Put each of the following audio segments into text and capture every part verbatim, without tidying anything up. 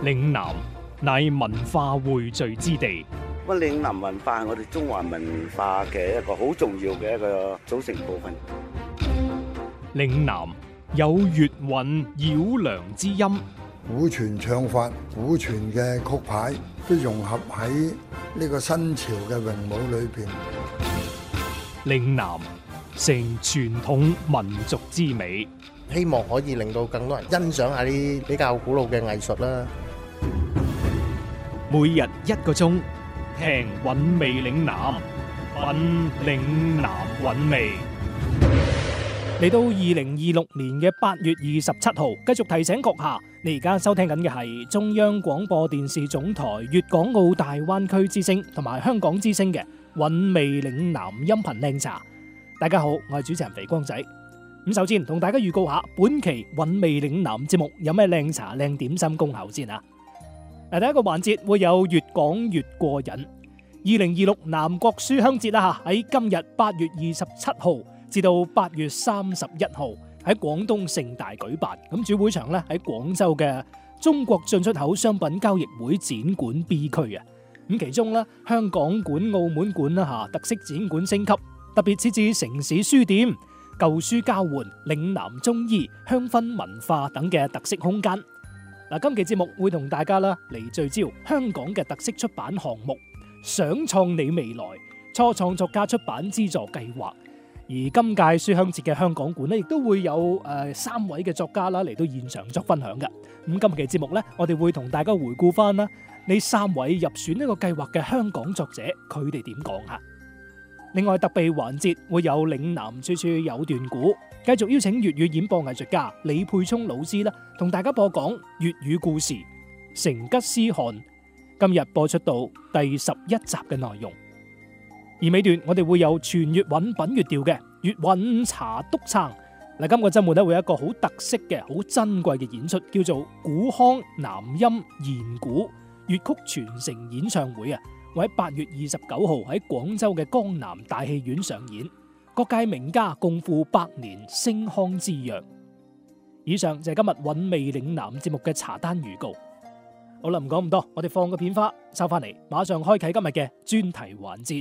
嶺南乃文化匯聚之地。 咁嶺南文化係我哋中華文化嘅一個好重要嘅一個組成部分。 嶺南有粵韻繞梁之音， 古傳唱法、古傳嘅曲牌都融合喺呢個新潮嘅詠舞裏邊。 嶺南成傳統民族之美， 希望可以令到更多人欣賞下啲比較古老嘅藝術啦。 每日一個鐘，聽韻味嶺南，品嶺南韻味。嚟到二零二六年嘅八月二十七號，繼續提醒閣下，你而家收聽緊嘅係中央廣播電視總台粵港澳大灣區之聲同埋香港之聲嘅韻味嶺南音頻靚茶。大家好，我係主持人肥光仔。咁首先同大家預告下，本期韻味嶺南節目有咩靚茶靚點心恭候先啊！嗱，第一個環節會有越講越過癮。二零二六南國書香節啦吓，喺今日八月二十七號至到八月三十一號喺廣東盛大舉辦。咁主會場咧喺廣州嘅中國進出口商品交易會展館 B 區啊。咁其中咧香港館、澳門館啦吓，特色展館升級，特別設置城市書店、舊書交換、嶺南中醫、香薰文化等嘅特色空間。嗱，今期節目會同大家啦嚟聚焦香港嘅特色出版項目，想創你未來初創作家出版資助計劃。而今屆書香節嘅香港館咧，亦都會有誒、呃、三位嘅作家啦嚟到現場作分享嘅。咁今期節目咧，我哋會同大家回顧翻啦呢三位入選呢個計劃嘅香港作者，佢哋點講吓。另外特備環節會有嶺南處處有段古，繼續邀請粵語演播藝術家李沛聰老師啦，同大家播講粵語故事《成吉思汗》。今日播出到第十一集嘅內容。而尾段我哋會有全粵韻品粵調嘅粵韻茶篤撐。嗱，今個周末咧會有一個好特色嘅、好珍貴嘅演出，叫做古腔南音言古粵曲傳承演唱會啊！會喺八月二十九號喺廣州嘅江南大戲院上演，各界名家共赴百年星腔之約。以上就係今日韻味嶺南節目嘅茶單預告。好啦，唔講咁多，我哋放個片花收翻嚟，馬上開啟今日嘅專題環節。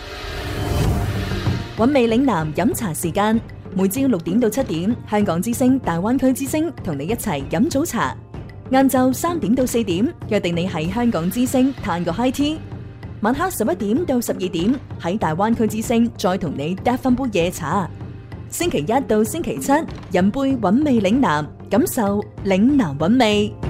韻味嶺南飲茶時間，每朝六點到七點，香港之聲、大灣區之聲同你一齊飲早茶。晏晝三點到四點，約定你喺香港之聲嘆個 high tea。晚黑十一點到十二點，喺大灣區之聲再同你嗒翻杯夜茶。星期一到星期七，飲杯韻味嶺南，感受嶺南韻味。